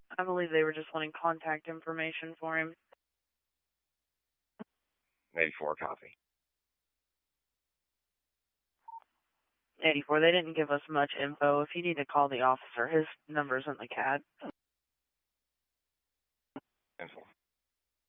I believe they were just wanting contact information for him. 84 copy. 84, they didn't give us much info. If you need to call the officer, his number's in the CAD. Info.